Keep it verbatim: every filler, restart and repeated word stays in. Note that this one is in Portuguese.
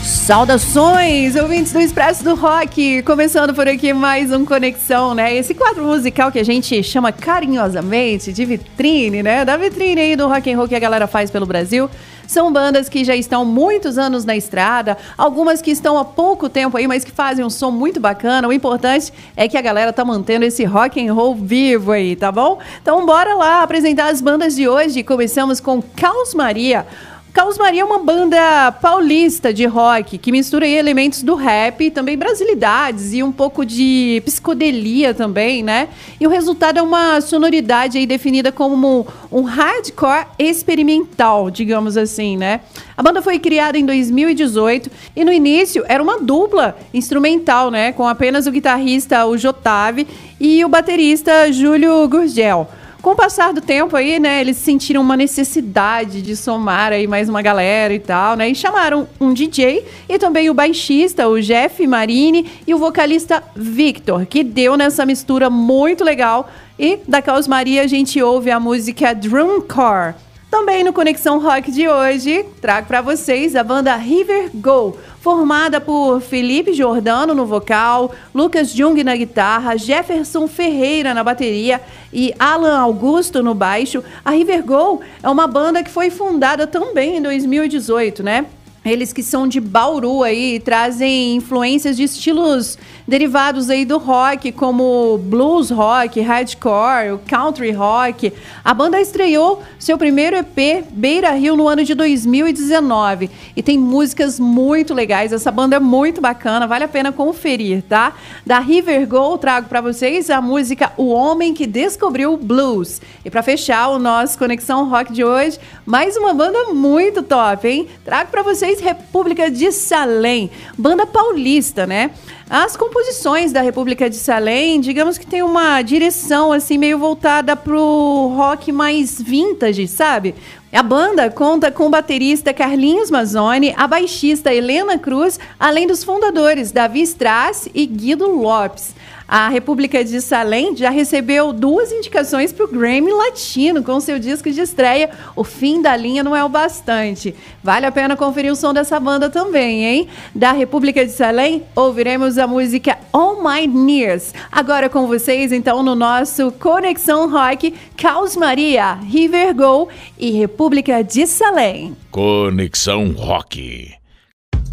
Saudações, ouvintes do Expresso do Rock, começando por aqui mais um Conexão, né? Esse quadro musical que a gente chama carinhosamente de vitrine, né? Da vitrine aí do rock and roll que a galera faz pelo Brasil. São bandas que já estão muitos anos na estrada, algumas que estão há pouco tempo aí, mas que fazem um som muito bacana. O importante é que a galera tá mantendo esse rock and roll vivo aí, tá bom? Então bora lá apresentar as bandas de hoje. Começamos com Caos Maria. Caos Maria é uma banda paulista de rock que mistura aí elementos do rap, também brasilidades e um pouco de psicodelia também, né? E o resultado é uma sonoridade aí definida como um hardcore experimental, digamos assim, né? A banda foi criada em dois mil e dezoito e no início era uma dupla instrumental, né? Com apenas o guitarrista, o Jotave, e o baterista, Júlio Gurgel. Com o passar do tempo aí, né, eles sentiram uma necessidade de somar aí mais uma galera e tal, né, e chamaram um D J e também o baixista, o Jeff Marini, e o vocalista Victor, que deu nessa mistura muito legal. E da Caos Maria a gente ouve a música Drumcore. Também no Conexão Rock de hoje, trago para vocês a banda River Go, formada por Felipe Giordano no vocal, Lucas Jung na guitarra, Jefferson Ferreira na bateria e Alan Augusto no baixo. A River Go é uma banda que foi fundada também em dois mil e dezoito, né? Eles que são de Bauru aí, trazem influências de estilos derivados aí do rock, como blues rock, hardcore, o country rock. A banda estreou seu primeiro E P, Beira Rio, no ano de dois mil e dezenove. E tem músicas muito legais, essa banda é muito bacana, vale a pena conferir, tá? Da River Go, trago para vocês a música O Homem que Descobriu o Blues. E para fechar o nosso Conexão Rock de hoje, mais uma banda muito top, hein? Trago para vocês República de Salem, banda paulista, né? As composições da República de Salem, digamos que tem uma direção assim meio voltada pro rock mais vintage, sabe? A banda conta com o baterista Carlinhos Mazzoni, a baixista Helena Cruz, além dos fundadores Davi Strass e Guido Lopes. A República de Salem já recebeu duas indicações para o Grammy Latino com seu disco de estreia, O Fim da Linha Não É o Bastante. Vale a pena conferir o som dessa banda também, hein? Da República de Salem, ouviremos a música On My Knees. Agora com vocês, então, no nosso Conexão Rock, Caos Maria, River Go e República de Salem. Conexão Rock.